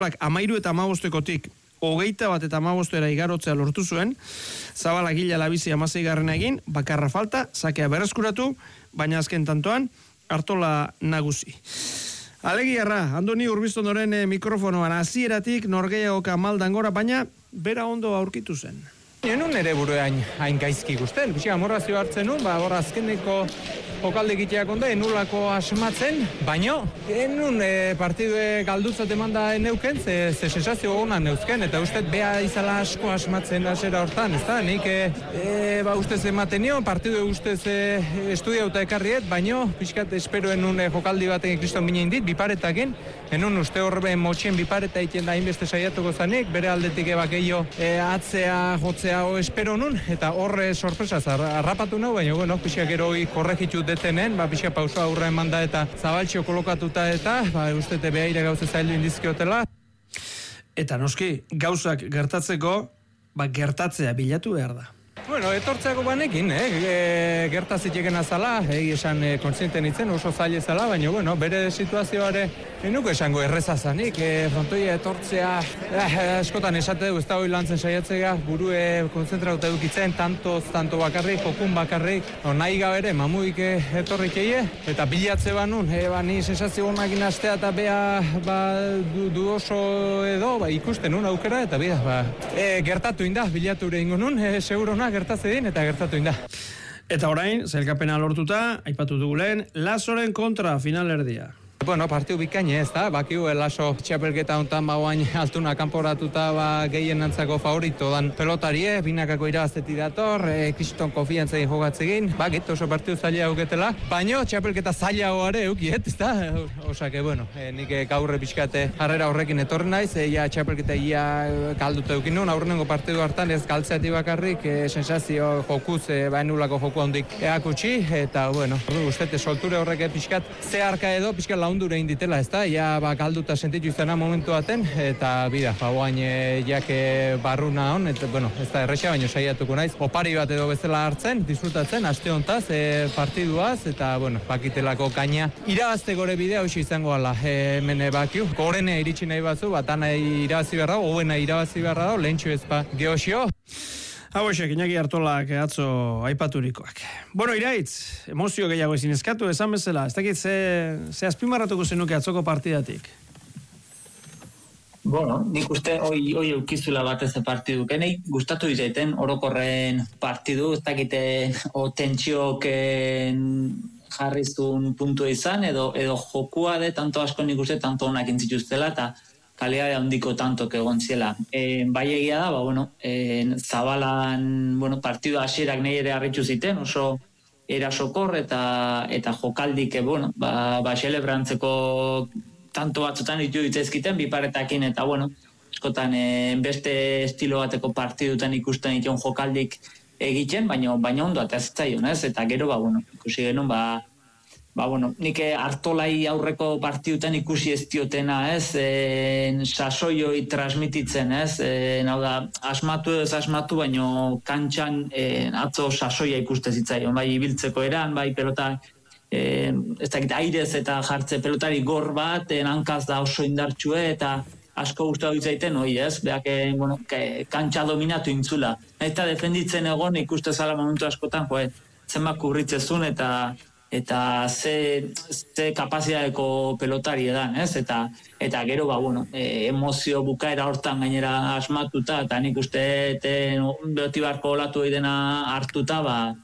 13 eta 15 21 eta 15 igarotzea lortu zuen, Zabala Gila Labizi 16 egin, bakarra falta, sakea berreskuratu, baina azken tantoan, Artola nagusi. Alegiarra, Andoni Urbiztondoren mikrofonoan hasieratik norgehiagoka maldan gora, baina bera ondo aurkitu zen. Enun ere buruan hain gaizki guzten, pixka amorrazio hartzen nun, hor azkeneko jokalde egiteak onda, enulako asmatzen, baino, enun partidue galdutzat emanda neuken, ze sensazio gona neuzken, eta ustez bea izala asko asmatzen asera hortan, ez da? Nik ustez ematen nio, partidue ustez estudiauta ekarriet, baino, pixkat esperoen nun jokaldi baten kriston bine indit, biparetakin, enun uste horbe motxien bipareta egiten da inbeste saiatuko zanik, bere aldetik ebakeio atzea, jotzea espero nun, eta horre sorpresaz harrapatu nau, baina, bueno, pixka gero korregitu detenen, pixka pausa aurra emanda eta zabaltxio kolokatuta eta, ustete behaire gauze zailu indizkiotela. Eta noski, gauzak gertatzeko, gertatzea bilatu behar da. Bueno, etortzeako banekin, gertaziteken azala, esan kontziente nintzen, oso zaila zala, baina, bueno, bere situazioare, nuke esango errezazanik, frontoia etortzea, askotan esate du, ez da hoi lantzen saiatzea, burue kontzentrauta edukitzen, tanto bakarrik, jokun bakarrik, nahi gabere, mamuik etorrik eie, eta bilatze banun, ni sensazio honak inaztea eta bea du oso edo, ikusten nun aukera, eta gertatu inda, bilatu ere ingo nun, segurona, gertatze din eta gertatu inda. Eta orain, zailkapena lortuta, aipatu dugulen, Lasoren kontra finalerdia. Bueno, partiu bikaine ez da, bakiu Laso txapelketa hontan bauain altuna kanporatuta gehien antzako favorito dan pelotarie, binakako irabazteti dator, kriston konfiantzain jogatzegin, gito oso partiu zaila euketela, baino txapelketa zaila hoare eukiet, ez da? Osake, bueno, nik gaurre pixkate harrera horrekin etorri naiz, txapelketa galduta eukin nun, aurrenengo partidu hartan ez galtzeati bakarrik, sensazio jokuz, bainulako joku handik eakutsi, eta, bueno, ustete solture horrek pixkat zeharka edo, pixkat laundure inditela, ez da, galduta sentitu izana momentu baten, eta guain jake barruna hon, eta, bueno, ez da errexea, baino saiatuko naiz, opari bat edo bezala hartzen, disfrutatzen, aste hontaz, partiduaz, eta, bueno, bakitelako kaina. Irabazte gore bidea hoxi izango ala, hemen bakiu, gorene iritsi nahi batzu, batana irabazi beharra, hoena irabazi beharra, lehentxu ez geoxio. Hauexek, Iñaki Artolak atzo aipaturikoak. Bueno, Iraitz, emozio gehiago ezin eskatu, esan bezala, ez dakit ze azpimarratuko zenuke atzoko partidatik? Bueno, nik uste hoi eukizula batez partidu. Kenei gustatu izaiten orokorren partidu, ez dakite tentsiok jarriztun puntu izan, edo jokua de tanto asko nik uste, tanto onak intzituztela, eta kalidade handiko tantok egon ziela. Bai egia da, Zabalan, partidu hasierak nahi ere harritxu ziten, oso erasokor eta jokaldik, celebrantzeko tanto batzutan ditu ditzaizkiten, biparetakin, eta, eskotan beste estilo bateko partidutan ikusten dituen jokaldik egiten, baina ondo eta ez zaion, ez? Eta gero, ikusi genuen, nik Artolai aurreko partidutan ikusi ez diotena, ez, sasoioi transmititzen, ez, asmatu edo ez asmatu, baino kantxan atzo sasoia ikuste zitzaion, bai ibiltzeko eran, bai pelota, ez dakit airez eta jartze pelotari gor bat, hankaz da oso indartxue, eta asko gustatu ditzaiten, ez, kantxa dominatu intzula. Eta defenditzen egon ikuste zala momentu askotan, zenbat kubritzezun eta ze kapazitateako pelotari edan, ez? Eta gero, emozio bukaera hortan gainera asmatuta, eta nik uste beotibarko olatu idena hartuta,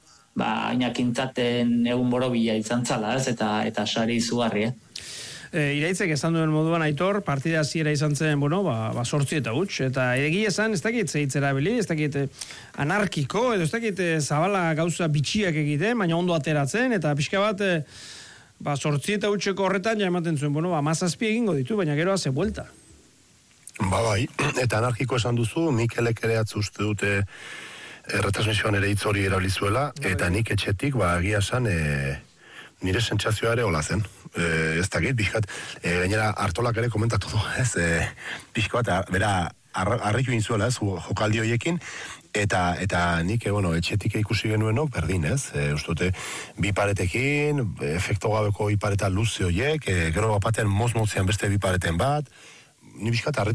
inakintzaten egun borobila izan zala, ez? Eta sari izugarri, Iraitzek esan duen moduan Aitor, partida hasiera izan zen, 8 eta huts, eta egia esan, ez dakit zeitzera bili, ez dakit anarkiko, edo ez dakit Zabala gauza bitxiak egiten, baina ondo ateratzen, eta pixka bat, 8 eta hutseko horretan, ja ematen zuen, 17 egingo ditu, baina gero haze buelta. Bai, eta anarkiko esan duzu, Mikelek ere atzu uste dute retransmisioan ere hitz hori erabilizuela, eta nik etxetik, egia esan, nire sentsazioa ere hola zen. Ez dakit, pixkat, gainera Artolak ere komentatu du, ez, pixkat, bera, harritu inzuela, ez, jokaldi horiekin, eta nik, etxetik ikusi genuenok, berdin, ez, ustote, bi paretekin, efekto gabeko bi pareta luze horiek, gero bapatean mozmotzean beste bi pareten bat, ni bizkat